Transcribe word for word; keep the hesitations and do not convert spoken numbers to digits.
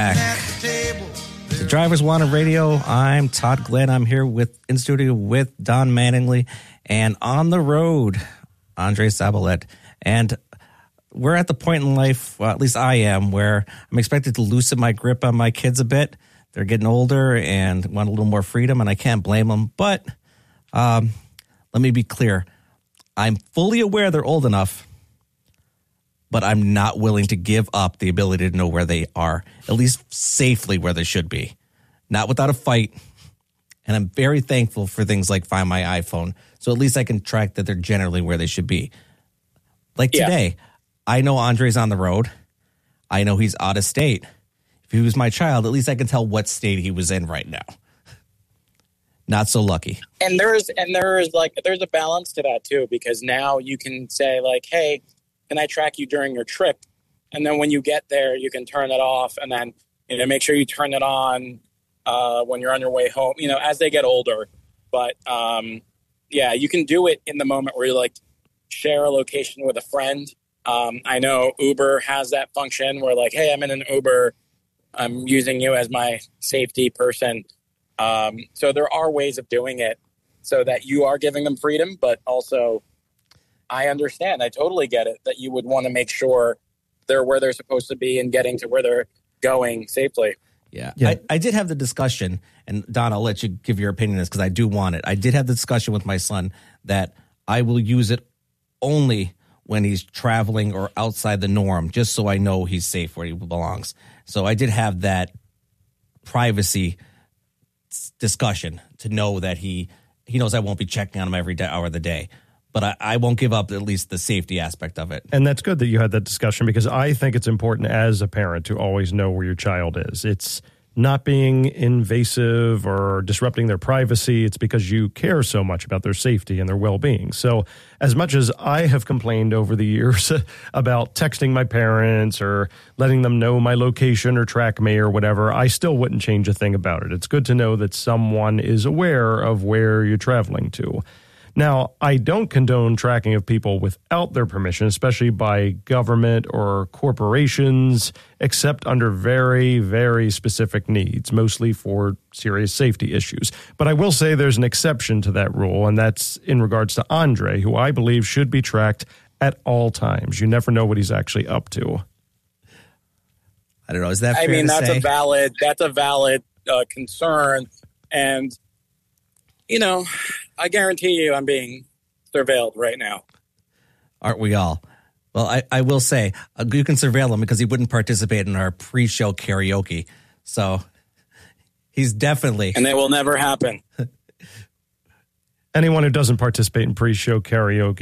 The Drivers Wanted Radio. I'm Todd Glenn. I'm here with in studio with Don Mattingly, and on the road, Andre Sabalet. And we're at the point in life, well, at least I am, where I'm expected to loosen my grip on my kids a bit. They're getting older and want a little more freedom, and I can't blame them. But um, let me be clear. I'm fully aware they're old enough, but I'm not willing to give up the ability to know where they are, at least safely where they should be, not without a fight. And I'm very thankful for things like Find My iPhone, so at least I can track that they're generally where they should be. Like yeah. today, I know Andre's on the road. I know he's out of state. If he was my child, at least I can tell what state he was in right now. Not so lucky. And there's and there's like there's a balance to that too, because now you can say like, hey, can I track you during your trip? And then when you get there, you can turn it off, and then you know make sure you turn it on uh, when you're on your way home. You know, as they get older. But um, yeah, you can do it in the moment where you like share a location with a friend. Um, I know Uber has that function where like, hey, I'm in an Uber, I'm using you as my safety person. Um, so there are ways of doing it so that you are giving them freedom, but also I understand. I totally get it that you would want to make sure they're where they're supposed to be and getting to where they're going safely. Yeah. yeah. I, I did have the discussion, and Don, I'll let you give your opinion on this because I do want it. I did have the discussion with my son that I will use it only when he's traveling or outside the norm, just so I know he's safe where he belongs. So I did have that privacy discussion to know that he, he knows I won't be checking on him every day, hour of the day. But I, I won't give up at least the safety aspect of it. And that's good that you had that discussion, because I think it's important as a parent to always know where your child is. It's not being invasive or disrupting their privacy. It's because you care so much about their safety and their well-being. So as much as I have complained over the years about texting my parents or letting them know my location or track me or whatever, I still wouldn't change a thing about it. It's good to know that someone is aware of where you're traveling to. Now, I don't condone tracking of people without their permission, especially by government or corporations, except under very, very specific needs, mostly for serious safety issues. But I will say there's an exception to that rule, and that's in regards to Andre, who I believe should be tracked at all times. You never know what he's actually up to. I don't know. Is that fair I mean, to that's say? a valid, that's a valid uh, concern. And, you know, I guarantee you I'm being surveilled right now. Aren't we all? Well, I, I will say, uh, you can surveil him because he wouldn't participate in our pre-show karaoke. So he's definitely... And it will never happen. Anyone who doesn't participate in pre-show karaoke